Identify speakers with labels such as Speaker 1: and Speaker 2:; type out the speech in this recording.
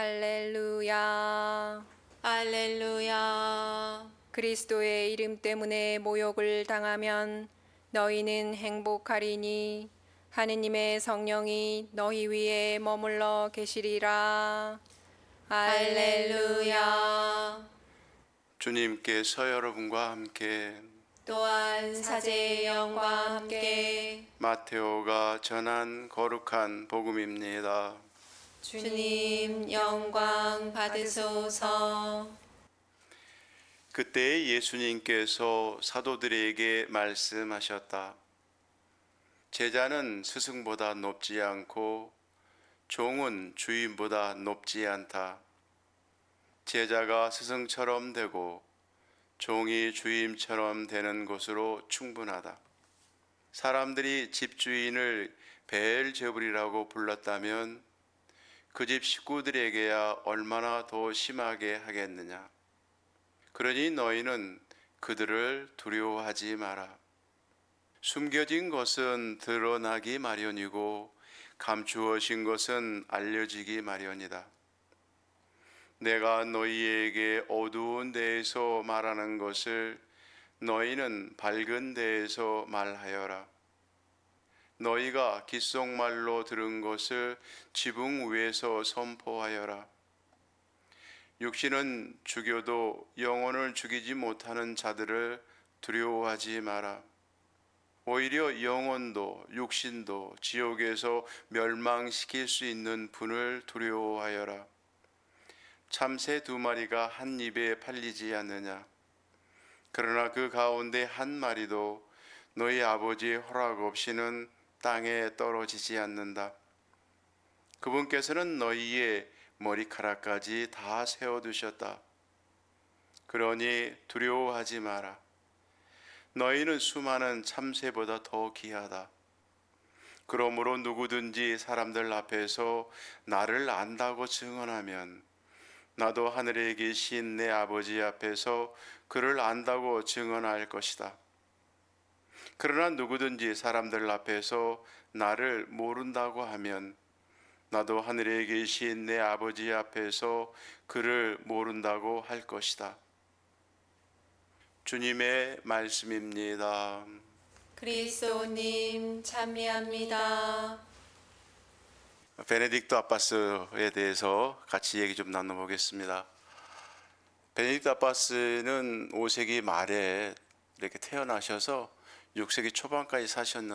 Speaker 1: 할렐루야.
Speaker 2: 할렐루야.
Speaker 1: 그리스도의 이름 때문에 모욕을 당하면 너희는 행복하리니 하느님의 성령이 너희 위에 머물러 계시리라.
Speaker 2: 할렐루야.
Speaker 3: 주님께서 여러분과 함께
Speaker 2: 또한 사제의 영과 함께
Speaker 3: 마테오가 전한 거룩한 복음입니다.
Speaker 2: 주님 영광 받으소서.
Speaker 3: 그때 예수님께서 사도들에게 말씀하셨다. 제자는 스승보다 높지 않고 종은 주인보다 높지 않다. 제자가 스승처럼 되고 종이 주임처럼 되는 것으로 충분하다. 사람들이 집주인을 베엘제불이라고 불렀다면 그 집 식구들에게야 얼마나 더 심하게 하겠느냐. 그러니 너희는 그들을 두려워하지 마라. 숨겨진 것은 드러나기 마련이고 감추어진 것은 알려지기 마련이다. 내가 너희에게 어두운 데에서 말하는 것을 너희는 밝은 데에서 말하여라. 너희가 귓속말로 들은 것을 지붕 위에서 선포하여라. 육신은 죽여도 영혼을 죽이지 못하는 자들을 두려워하지 마라. 오히려 영혼도 육신도 지옥에서 멸망시킬 수 있는 분을 두려워하여라. 참새 2마리가 한 입에 팔리지 않느냐. 그러나 그 가운데 한 마리도 너희 아버지의 허락 없이는 땅에 떨어지지 않는다. 그분께서는 너희의 머리카락까지 다 세워두셨다. 그러니 두려워하지 마라. 너희는 수많은 참새보다 더 귀하다. 그러므로 누구든지 사람들 앞에서 나를 안다고 증언하면 나도 하늘에 계신 내 아버지 앞에서 그를 안다고 증언할 것이다. 그러나 누구든지 사람들 앞에서 나를 모른다고 하면 나도 하늘에 계신 내 아버지 앞에서 그를 모른다고 할 것이다. 주님의 말씀입니다.
Speaker 2: 그리스도님 참미합니다.
Speaker 3: 베네딕토 아빠스에 대해서 같이 얘기 좀 나눠보겠습니다. 베네딕토 아빠스는 5세기 말에 이렇게 태어나셔서 6세기 초반까지 사셨는데